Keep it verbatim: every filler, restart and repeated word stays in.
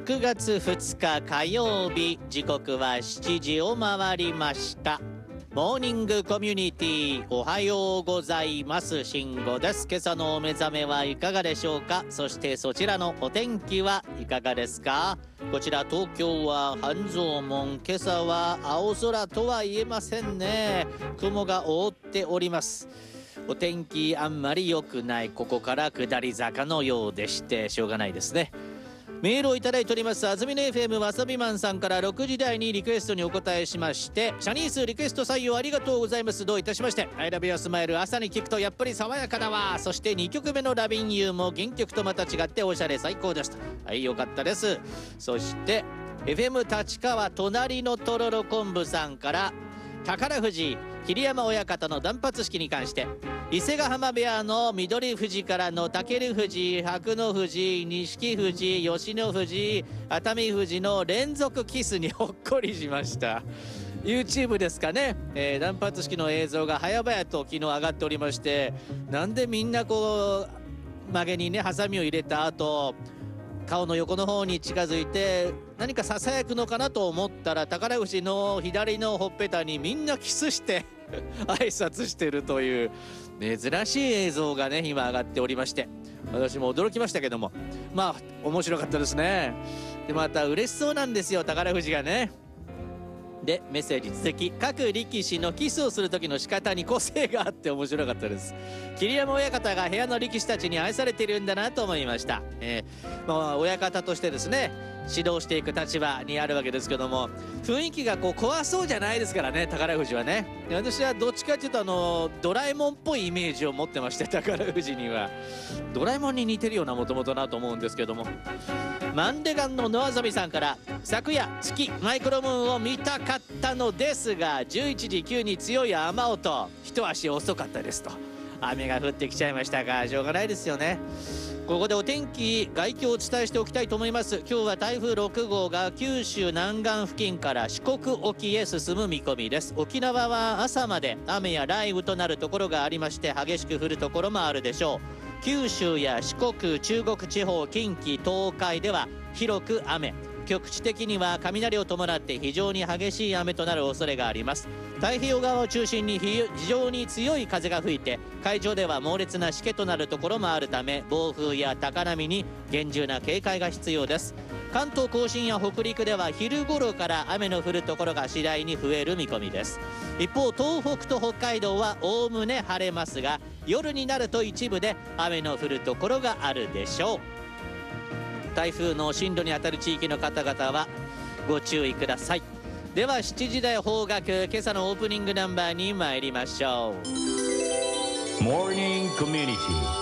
ろくがつふつか火曜日、時刻はしちじを回りました。モーニングコミュニティ、おはようございます。慎吾です。今朝のお目覚めはいかがでしょうか。そしてそちらのお天気はいかがですか。こちら東京は半蔵門、今朝は青空とは言えませんね。雲が覆っております。お天気あんまり良くない、ここから下り坂のようでしてしょうがないですね。メールをいただいております。あずみの エフエム わさびマンさんからろくじ台にリクエストにお答えしまして、シャニースリクエスト採用ありがとうございます。どういたしまして。 I love your smile、 朝に聞くとやっぱり爽やかだわ。そしてにきょくめのラビンユーも原曲とまた違っておしゃれ最高ですと。はい、よかったです。そして エフエム 立川隣のとろろ昆布さんから、宝富士桐山親方の断髪式に関して、伊勢ヶ浜部屋の翠富士からの武富士、白野富士、錦富士、吉野富士、熱海富士の連続キスにほっこりしました。 YouTube ですかね、えー、断髪式の映像が早々と昨日上がっておりまして、なんでみんなこう曲げにねハサミを入れた後顔の横の方に近づいて何かささやくのかなと思ったら、宝富士の左のほっぺたにみんなキスして挨拶してるという珍しい映像がね今上がっておりまして、私も驚きましたけども、まあ面白かったですね。でまた嬉しそうなんですよ、宝富士がね。でメッセージ続き、各力士のキスをする時の仕方に個性があって面白かったです。桐山親方が部屋の力士たちに愛されているんだなと思いました。えーまあ、親方としてですね指導していく立場にあるわけですけども、雰囲気がこう怖そうじゃないですからね、宝富士はね。私はどっちかというとあのドラえもんっぽいイメージを持ってまして、宝富士にはドラえもんに似てるようなもともとなと思うんですけども。マンデガンの野あざみさんから、昨夜月マイクロムーンを見たかったのですがじゅういちじきゅうに強い雨音、一足遅かったですと。雨が降ってきちゃいましたがしょうがないですよね。ここでお天気概況をお伝えしておきたいと思います。今日は台風ろくごうが九州南岸付近から四国沖へ進む見込みです。沖縄は朝まで雨や雷雨となるところがありまして、激しく降るところもあるでしょう。九州や四国、中国地方、近畿、東海では広く雨、局地的には雷を伴って非常に激しい雨となる恐れがあります。太平洋側を中心に非常に強い風が吹いて、海上では猛烈なしけとなるところもあるため、暴風や高波に厳重な警戒が必要です。関東甲信や北陸では昼頃から雨の降るところが次第に増える見込みです。一方東北と北海道はおおむね晴れますが、夜になると一部で雨の降るところがあるでしょう。台風の進路にあたる地域の方々はご注意ください。ではしちじ台方角、今朝のオープニングナンバーに参りましょう。 モーニングコミュニティ